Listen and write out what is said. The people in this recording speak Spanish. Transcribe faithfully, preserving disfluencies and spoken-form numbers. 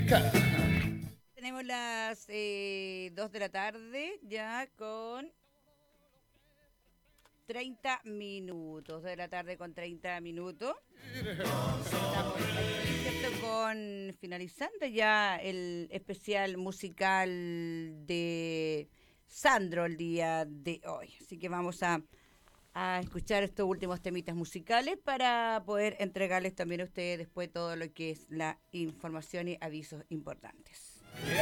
Música. Tenemos las eh, dos de la tarde ya con treinta minutos. dos de la tarde con treinta minutos. Estamos aquí, ¿cierto? Con, finalizando ya el especial musical de Sandro el día de hoy. Así que vamos a, a escuchar estos últimos temitas musicales para poder entregarles también a ustedes después todo lo que es la información y avisos importantes.